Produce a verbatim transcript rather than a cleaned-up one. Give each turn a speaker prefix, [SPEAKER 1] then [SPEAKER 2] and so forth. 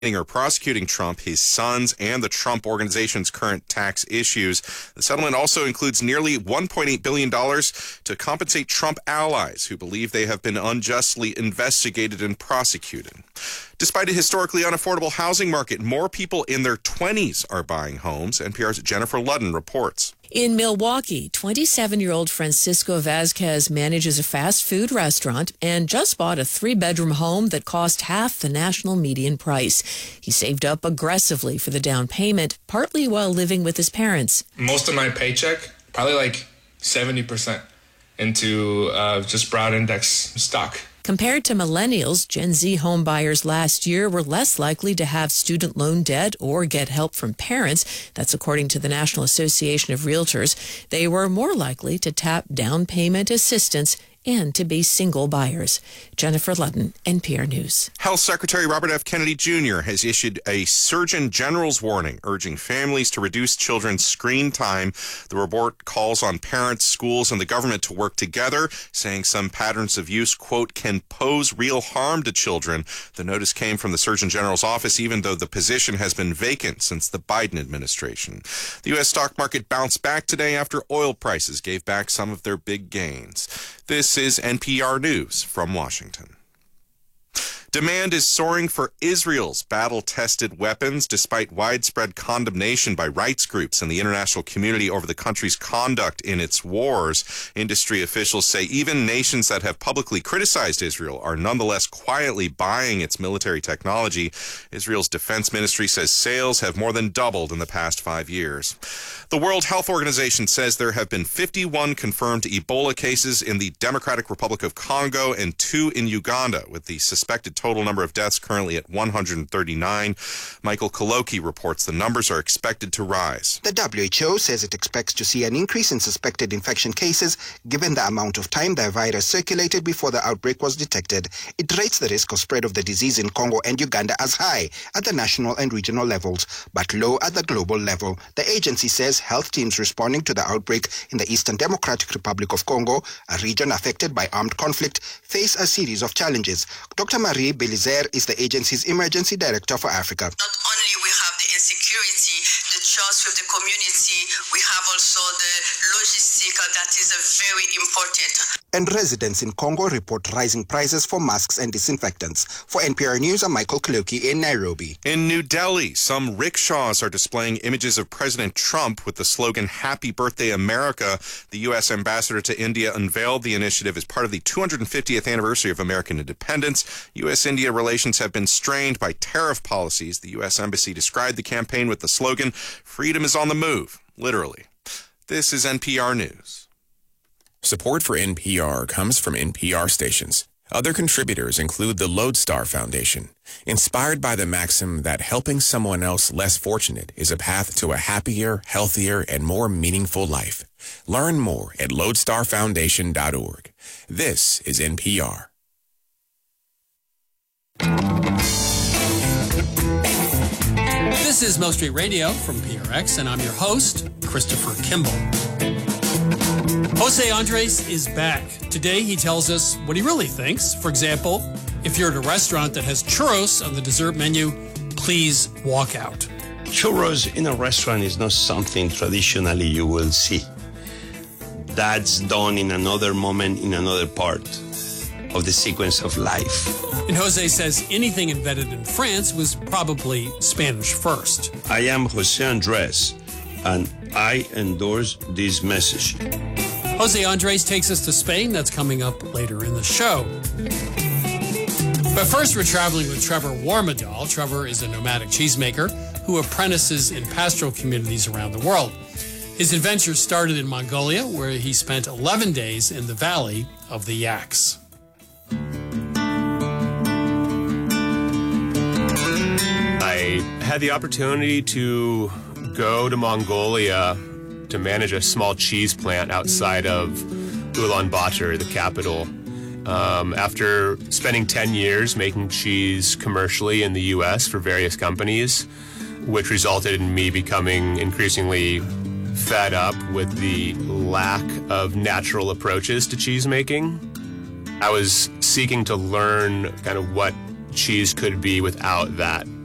[SPEAKER 1] or prosecuting Trump, his sons, and the Trump Organization's current tax issues. The settlement also includes nearly one point eight billion dollars to compensate Trump allies who believe they have been unjustly investigated and prosecuted. Despite a historically unaffordable housing market, more people in their twenties are buying homes. N P R's Jennifer Ludden reports.
[SPEAKER 2] In Milwaukee, twenty-seven-year-old Francisco Vasquez manages a fast food restaurant and just bought a three-bedroom home that cost half the national median price. He saved up aggressively for the down payment, partly while living with his parents.
[SPEAKER 3] Most of my paycheck, probably like seventy percent, into uh, just broad index stock.
[SPEAKER 2] Compared to millennials, Gen Z home buyers last year were less likely to have student loan debt or get help from parents. That's according to the National Association of Realtors. They were more likely to tap down payment assistance and to be single buyers. Jennifer Ludden, N P R News.
[SPEAKER 1] Health Secretary Robert F. Kennedy Junior has issued a Surgeon General's warning, urging families to reduce children's screen time. The report calls on parents, schools, and the government to work together, saying some patterns of use, quote, can pose real harm to children. The notice came from the Surgeon General's office, even though the position has been vacant since the Biden administration. The U S stock market bounced back today after oil prices gave back some of their big gains. This is N P R News from Washington. Demand is soaring for Israel's battle-tested weapons, despite widespread condemnation by rights groups and the international community over the country's conduct in its wars. Industry officials say even nations that have publicly criticized Israel are nonetheless quietly buying its military technology. Israel's defense ministry says sales have more than doubled in the past five years. The World Health Organization says there have been fifty-one confirmed Ebola cases in the Democratic Republic of Congo and two in Uganda, with the suspected total number of deaths currently at one hundred thirty-nine. Michael Koloki reports the numbers are expected to rise.
[SPEAKER 4] The W H O says it expects to see an increase in suspected infection cases given the amount of time the virus circulated before the outbreak was detected. It rates the risk of spread of the disease in Congo and Uganda as high at the national and regional levels, but low at the global level. The agency says health teams responding to the outbreak in the Eastern Democratic Republic of Congo, a region affected by armed conflict, face a series of challenges. Doctor Marie Belizer is the agency's emergency director for Africa.
[SPEAKER 5] Not only we have the insecurity, the trust with the community, we have also the logistical that is a very important.
[SPEAKER 4] And residents in Congo report rising prices for masks and disinfectants. For N P R News, I'm Michael Koloki in Nairobi.
[SPEAKER 1] In New Delhi, some rickshaws are displaying images of President Trump with the slogan, Happy Birthday, America. The U S ambassador to India unveiled the initiative as part of the two hundred fiftieth anniversary of American independence. U S India relations have been strained by tariff policies. The U S Embassy described the campaign with the slogan, Freedom is on the move, literally. This is N P R News.
[SPEAKER 6] Support for N P R comes from N P R stations. Other contributors include the Lodestar Foundation, inspired by the maxim that helping someone else less fortunate is a path to a happier, healthier, and more meaningful life. Learn more at lodestar foundation dot org. This is N P R.
[SPEAKER 7] This is Milk Street Radio from P R X, and I'm your host, Christopher Kimball. Jose Andres is back. Today he tells us what he really thinks. For example, if you're at a restaurant that has churros on the dessert menu, please walk out.
[SPEAKER 8] Churros in a restaurant is not something traditionally you will see. That's done in another moment, in another part of the sequence of life.
[SPEAKER 7] And Jose says anything invented in France was probably Spanish first.
[SPEAKER 8] I am Jose Andres, and I endorse this message.
[SPEAKER 7] Jose Andres takes us to Spain. That's coming up later in the show. But first, we're traveling with Trevor Warmadal. Trevor is a nomadic cheesemaker who apprentices in pastoral communities around the world. His adventure started in Mongolia, where he spent eleven days in the Valley of the Yaks.
[SPEAKER 9] I had the opportunity to go to Mongolia to manage a small cheese plant outside of Ulaanbaatar, the capital. Um, after spending ten years making cheese commercially in the U S for various companies, which resulted in me becoming increasingly fed up with the lack of natural approaches to cheese making, I was seeking to learn kind of what cheese could be without that